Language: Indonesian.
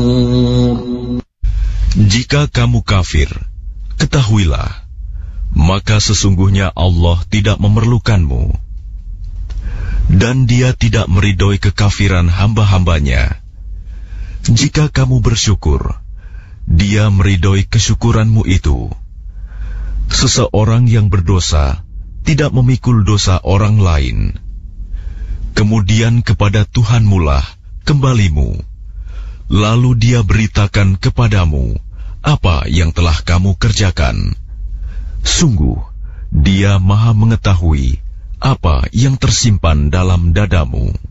Jika kamu kafir, ketahuilah, maka sesungguhnya Allah tidak memerlukanmu, dan Dia tidak meridhoi kekafiran hamba-hambanya. Jika kamu bersyukur, Dia meridhoi kesyukuranmu itu. Seseorang yang berdosa tidak memikul dosa orang lain. Kemudian kepada Tuhanmulah kembalimu, lalu Dia beritakan kepadamu apa yang telah kamu kerjakan. Sungguh, Dia Maha mengetahui apa yang tersimpan dalam dadamu.